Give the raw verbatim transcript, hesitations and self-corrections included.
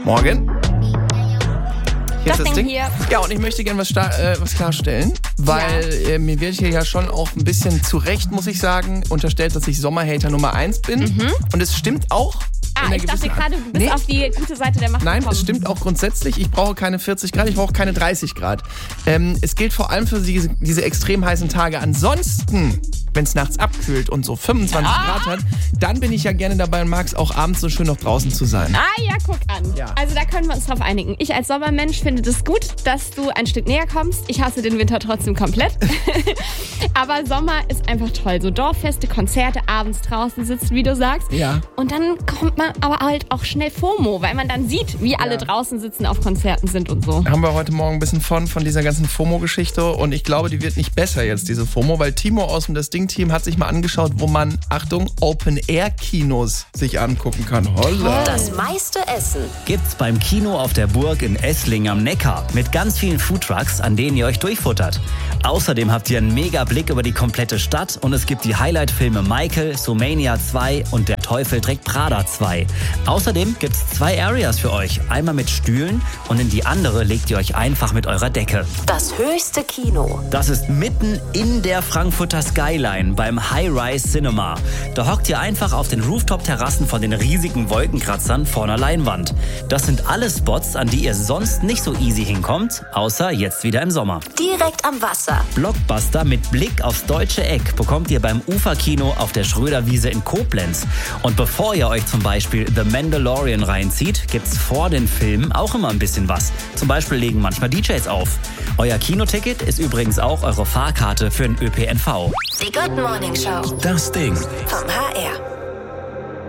Morgen. Hier Das ist das Ding Ding. hier. Ja, und ich möchte gerne was, sta- äh, was klarstellen, weil Ja. äh, mir wird hier ja schon auch ein bisschen zu Recht, muss ich sagen, unterstellt, dass ich Sommerhater Nummer eins bin. Mhm. Und es stimmt auch. in Ah, einer ich dachte gewissen gerade, Art. du bist Nee. auf die gute Seite der Macht Nein, gekommen. es stimmt auch grundsätzlich. Ich brauche keine vierzig Grad, ich brauche keine dreißig Grad. Ähm, es gilt vor allem für diese, diese extrem heißen Tage. Ansonsten, wenn es nachts abkühlt und so fünfundzwanzig Ja. Grad hat, dann bin ich ja gerne dabei und mag es auch abends so schön noch draußen zu sein. Ah ja, guck an. Ja. Also da können wir uns drauf einigen. Ich als Sommermensch finde das gut, dass du ein Stück näher kommst. Ich hasse den Winter trotzdem komplett. Aber Sommer ist einfach toll. So Dorffeste, Konzerte, abends draußen sitzen, wie du sagst. Ja. Und dann kommt man aber halt auch schnell FOMO, weil man dann sieht, wie alle draußen sitzen, auf Konzerten sind und so. Haben wir heute Morgen ein bisschen von, von dieser ganzen FOMO-Geschichte und ich glaube, die wird nicht besser jetzt, diese FOMO, weil Timo aus dem Das Ding-Team hat sich mal angeschaut, wo man, Achtung, Open-Air-Kinos sich angucken kann. Holla! Das meiste Essen Gibt's beim Kino auf der Burg in Essling am Neckar mit ganz vielen Foodtrucks, an denen ihr euch durchfuttert. Außerdem habt ihr einen mega Blick über die komplette Stadt und es gibt die Highlight-Filme Michael, Sumania zwei und Der Teufel trägt Prada zwei. Außerdem gibt's zwei Areas für euch, einmal mit Stühlen und in die andere legt ihr euch einfach mit eurer Decke. das höchste Kino. Das ist mitten in der Frankfurter Skyline beim High-Rise Cinema. Da hockt ihr einfach auf den Rooftop-Terrassen von den riesigen Wolkenkratzern vor einer Leinwand. Das sind alle Spots, an die ihr sonst nicht so easy hinkommt, außer jetzt wieder im Sommer. Direkt am Wasser. Blockbuster mit Blick aufs deutsche Eck bekommt ihr beim Uferkino auf der Schröderwiese in Koblenz. Und bevor ihr euch zum Beispiel The Mandalorian reinzieht, gibt's vor den Filmen auch immer ein bisschen was. Zum Beispiel legen manchmal D Js auf. Euer Kinoticket ist übrigens auch eure Fahrkarte für den Ö P N V. Die Good Morning Show Das Ding. vom H R.